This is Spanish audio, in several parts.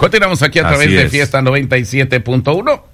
Continuamos aquí a través de Fiesta 97.1.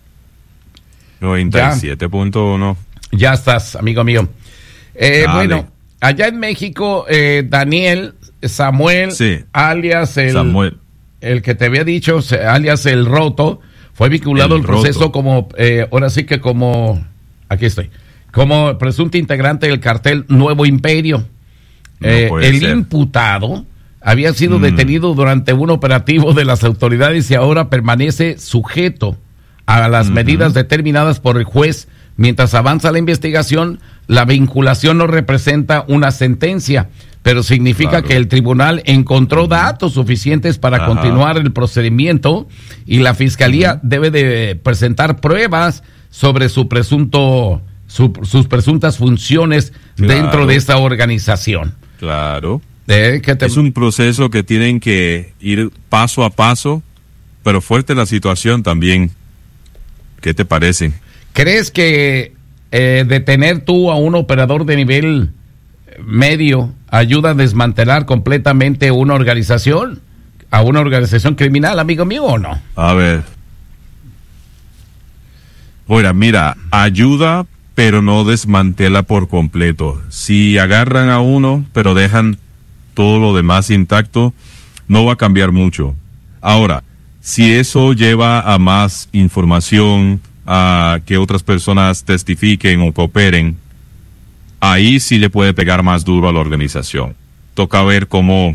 97.1. Ya estás, amigo mío. Bueno, allá en México, Daniel Samuel, sí, alias Samuel, el que te había dicho, alias el Roto, fue vinculado al proceso como, ahora sí que como, aquí estoy, como presunto integrante del cartel Nuevo Imperio. El imputado había sido detenido durante un operativo de las autoridades y ahora permanece sujeto a las medidas determinadas por el juez. Mientras avanza la investigación, la vinculación no representa una sentencia, pero significa que el tribunal encontró datos suficientes para continuar el procedimiento y la fiscalía debe de presentar pruebas sobre su presunto, sus presuntas funciones dentro de esta organización. Claro. Es un proceso que tienen que ir paso a paso, pero fuerte la situación también. ¿Qué te parece? ¿Crees que detener tú a un operador de nivel medio ayuda a desmantelar completamente una organización? ¿A una organización criminal, amigo mío, o no? A ver. Bueno, mira, ayuda, pero no desmantela por completo. Si agarran a uno, pero dejan todo lo demás intacto, no va a cambiar mucho. Ahora, si eso lleva a más información, a que otras personas testifiquen o cooperen, ahí sí le puede pegar más duro a la organización. Toca ver cómo...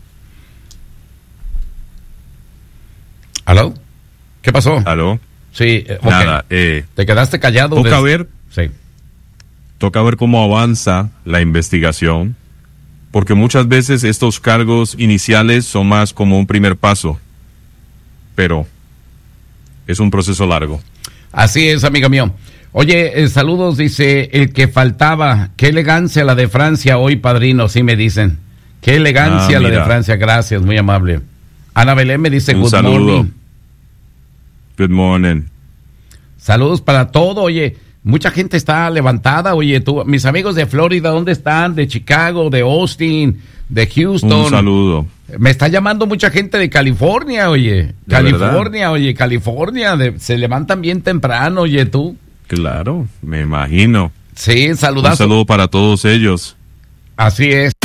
¿Aló? ¿Qué pasó? ¿Aló? Sí, okay. Nada. ¿Te quedaste callado? Toca ver... Sí. Toca ver cómo avanza la investigación, porque muchas veces estos cargos iniciales son más como un primer paso, pero es un proceso largo. Así es, amigo mío. Oye, saludos, dice el que faltaba. Qué elegancia la de Francia hoy, padrino, sí me dicen. Qué elegancia la de Francia, gracias, muy amable. Ana Belén me dice good morning. Good morning. Saludos para todo, oye, mucha gente está levantada, oye, tú, mis amigos de Florida, ¿dónde están? De Chicago, de Austin, de Houston. Un saludo. Me está llamando mucha gente de California, oye. California, se levantan bien temprano, oye, tú. Claro, me imagino. Sí, saludazo. Un saludo para todos ellos. Así es.